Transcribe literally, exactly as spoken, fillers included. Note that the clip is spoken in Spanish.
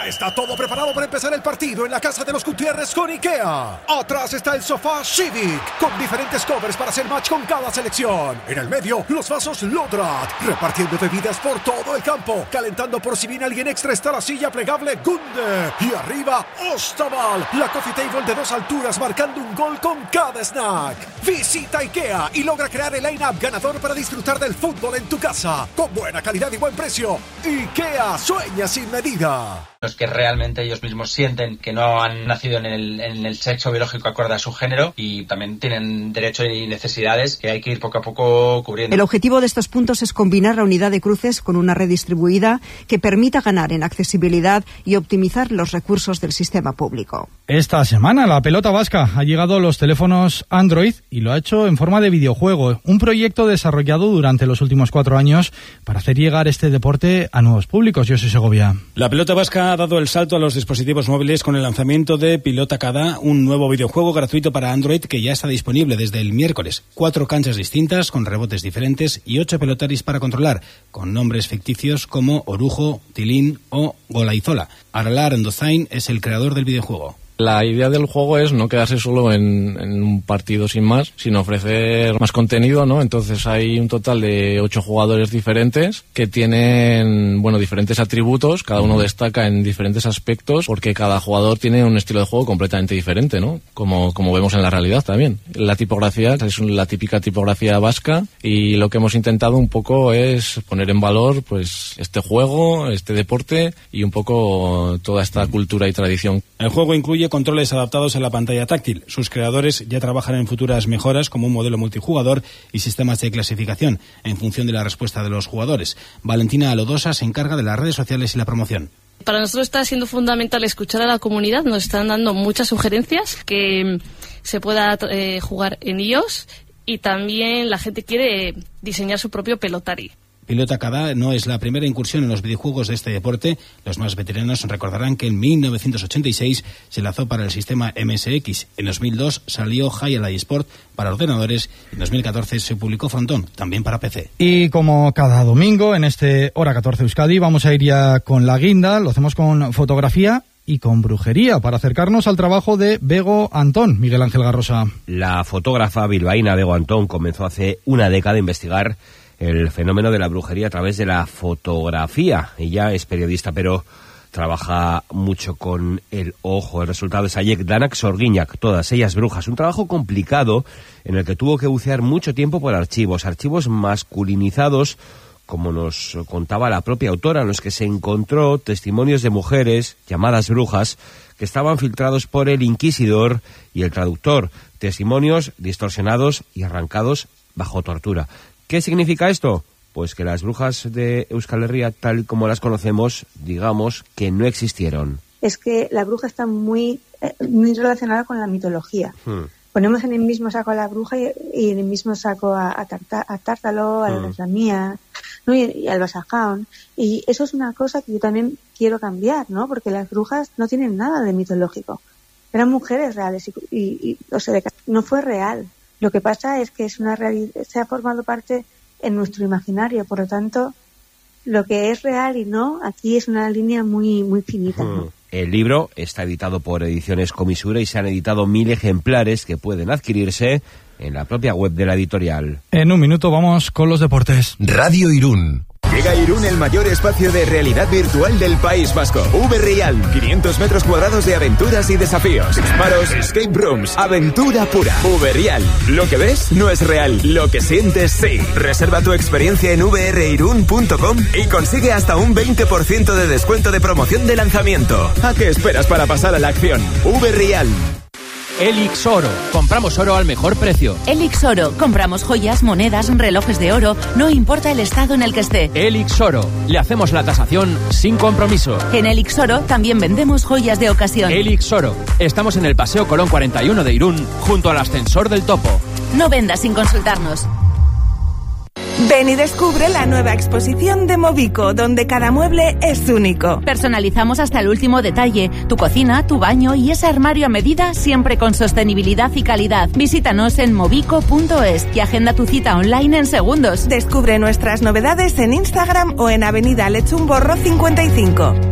Ya está todo preparado para empezar el partido en la casa de los Gutiérrez con IKEA. Atrás está el sofá Civic, con diferentes covers para hacer match con cada selección. En el medio, los vasos Lodrat, repartiendo bebidas por todo el campo. Calentando por si viene alguien extra está la silla plegable Gunde. Y arriba, Ostaval, la coffee table de dos alturas marcando un gol con cada snack. Visita IKEA y logra crear el line-up ganador para disfrutar del fútbol en tu casa. Con buena calidad y buen precio. IKEA, sueña sin medida. Los que realmente ellos mismos sienten que no han nacido en el, en el sexo biológico acorde a su género y también tienen derechos y necesidades que hay que ir poco a poco cubriendo. El objetivo de estos puntos es combinar la unidad de cruces con una red distribuida que permita ganar en accesibilidad y optimizar los recursos del sistema público. Esta semana la pelota vasca ha llegado a los teléfonos Android y lo ha hecho en forma de videojuego, un proyecto desarrollado durante los últimos cuatro años para hacer llegar este deporte a nuevos públicos. Yo soy Segovia. La pelota vasca ha dado el salto a los dispositivos móviles con el lanzamiento de Pilota Cada, un nuevo videojuego gratuito para Android que ya está disponible desde el miércoles. Cuatro canchas distintas con rebotes diferentes y ocho pelotaris para controlar, con nombres ficticios como Orujo, Tilín o Golaizola. Aralar Endozain es el creador del videojuego. La idea del juego es no quedarse solo en, en un partido sin más, sino ofrecer más contenido, ¿no? Entonces hay un total de ocho jugadores diferentes que tienen, bueno, diferentes atributos, cada uno destaca en diferentes aspectos, porque cada jugador tiene un estilo de juego completamente diferente, ¿no? Como, como vemos en la realidad también. La tipografía es la típica tipografía vasca y lo que hemos intentado un poco es poner en valor, pues, este juego, este deporte y un poco toda esta cultura y tradición. El juego incluye controles adaptados a la pantalla táctil. Sus creadores ya trabajan en futuras mejoras como un modelo multijugador y sistemas de clasificación en función de la respuesta de los jugadores. Valentina Alodosa se encarga de las redes sociales y la promoción. Para nosotros está siendo fundamental escuchar a la comunidad. Nos están dando muchas sugerencias que se pueda eh, jugar en iOS y también la gente quiere diseñar su propio pelotari. Pilota Cada no es la primera incursión en los videojuegos de este deporte. Los más veteranos recordarán que en mil novecientos ochenta y seis se lanzó para el sistema M S X. En dos mil dos salió Highlight Sport para ordenadores. En dos mil catorce se publicó Frontón, también para P C. Y como cada domingo en este Hora catorce Euskadi vamos a ir ya con la guinda. Lo hacemos con fotografía y con brujería para acercarnos al trabajo de Bego Antón. Miguel Ángel Garrosa. La fotógrafa bilbaína Bego Antón comenzó hace una década a investigar el fenómeno de la brujería a través de la fotografía. Ella es periodista, pero trabaja mucho con el ojo. El resultado es Aiek Danak Sorgiñak, todas ellas brujas. Un trabajo complicado en el que tuvo que bucear mucho tiempo por archivos, archivos masculinizados, como nos contaba la propia autora, en los que se encontró testimonios de mujeres llamadas brujas que estaban filtrados por el inquisidor y el traductor. Testimonios distorsionados y arrancados bajo tortura. ¿Qué significa esto? Pues que las brujas de Euskal Herria, tal como las conocemos, digamos que no existieron. Es que la bruja está muy, eh, muy relacionada con la mitología. Hmm. Ponemos en el mismo saco a la bruja y, y en el mismo saco a, a, Tarta, a Tártalo, a hmm. la Lamía, ¿no? y, y al Basajaun. Y eso es una cosa que yo también quiero cambiar, ¿no? Porque las brujas no tienen nada de mitológico. Eran mujeres reales y, y, y o sea, no fue real. Lo que pasa es que es una realidad, se ha formado parte en nuestro imaginario, por lo tanto, lo que es real y no, aquí es una línea muy muy finita, ¿no? El libro está editado por Ediciones Comisura y se han editado mil ejemplares que pueden adquirirse en la propia web de la editorial. En un minuto vamos con los deportes. Radio Irún. Llega a Irún el mayor espacio de realidad virtual del País Vasco. V-Real, quinientos metros cuadrados de aventuras y desafíos. Disparos, escape rooms, aventura pura. V-Real, lo que ves no es real, lo que sientes sí. Reserva tu experiencia en v r irún punto com y consigue hasta un veinte por ciento de descuento de promoción de lanzamiento. ¿A qué esperas para pasar a la acción? V-Real. Elix Oro. Compramos oro al mejor precio. Elix Oro. Compramos joyas, monedas, relojes de oro. No importa el estado en el que esté. Elix Oro. Le hacemos la tasación sin compromiso. En Elix Oro también vendemos joyas de ocasión. Elix Oro. Estamos en el Paseo Colón cuarenta y uno de Irún, junto al ascensor del Topo. No vendas sin consultarnos. Ven y descubre la nueva exposición de Movico, donde cada mueble es único. Personalizamos hasta el último detalle, tu cocina, tu baño y ese armario a medida, siempre con sostenibilidad y calidad. Visítanos en movico punto es y agenda tu cita online en segundos. Descubre nuestras novedades en Instagram o en Avenida Lechumborro cincuenta y cinco.